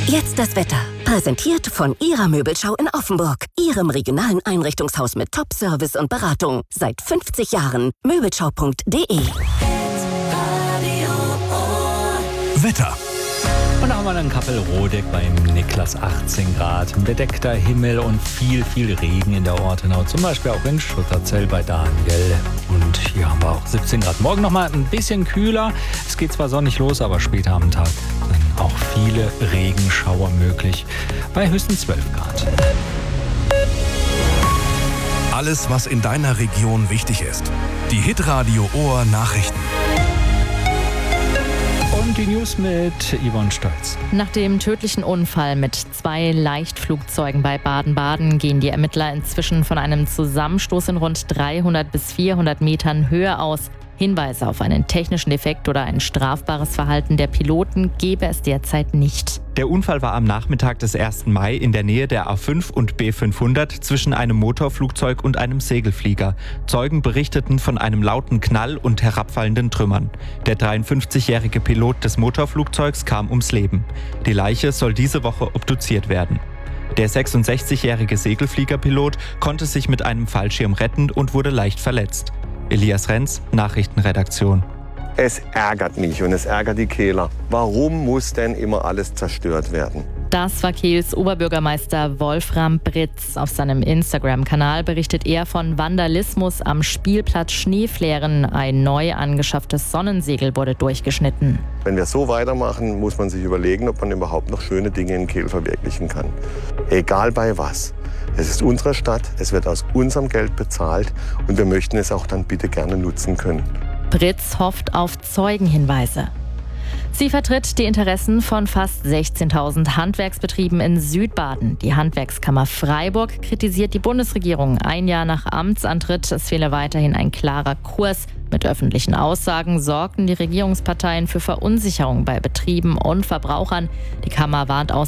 Jetzt das Wetter. Präsentiert von Ihrer Möbelschau in Offenburg. Ihrem regionalen Einrichtungshaus mit Top-Service und Beratung. Seit 50 Jahren. Möbelschau.de. Wetter. Und da haben wir dann Kappelrodeck beim Niklas 18 Grad. Bedeckter Himmel und viel Regen in der Ortenau. Zum Beispiel auch in Schutterzell bei Daniel. Und hier haben wir auch 17 Grad. Morgen nochmal ein bisschen kühler. Es geht zwar sonnig los, aber später am Tag dann auch viele Regenschauer möglich. Bei höchstens 12 Grad. Alles, was in deiner Region wichtig ist. Die Hitradio Ohr Nachrichten. Und die News mit Yvonne Stolz. Nach dem tödlichen Unfall mit 2 Leichtflugzeugen bei Baden-Baden gehen die Ermittler inzwischen von einem Zusammenstoß in rund 300 bis 400 Metern Höhe aus. Hinweise auf einen technischen Defekt oder ein strafbares Verhalten der Piloten gebe es derzeit nicht. Der Unfall war am Nachmittag des 1. Mai in der Nähe der A5 und B500 zwischen einem Motorflugzeug und einem Segelflieger. Zeugen berichteten von einem lauten Knall und herabfallenden Trümmern. Der 53-jährige Pilot des Motorflugzeugs kam ums Leben. Die Leiche soll diese Woche obduziert werden. Der 66-jährige Segelfliegerpilot konnte sich mit einem Fallschirm retten und wurde leicht verletzt. Elias Renz, Nachrichtenredaktion. Es ärgert mich und es ärgert die Kehler. Warum muss denn immer alles zerstört werden? Das war Kehls Oberbürgermeister Wolfram Britz. Auf seinem Instagram-Kanal berichtet er von Vandalismus am Spielplatz Schneeflären. Ein neu angeschafftes Sonnensegel wurde durchgeschnitten. Wenn wir so weitermachen, muss man sich überlegen, ob man überhaupt noch schöne Dinge in Kehl verwirklichen kann. Egal bei was. Es ist unsere Stadt, es wird aus unserem Geld bezahlt und wir möchten es auch dann bitte gerne nutzen können. Britz hofft auf Zeugenhinweise. Sie vertritt die Interessen von fast 16.000 Handwerksbetrieben in Südbaden. Die Handwerkskammer Freiburg kritisiert die Bundesregierung. Ein Jahr nach Amtsantritt, es fehle weiterhin ein klarer Kurs. Mit öffentlichen Aussagen sorgten die Regierungsparteien für Verunsicherung bei Betrieben und Verbrauchern. Die Kammer warnt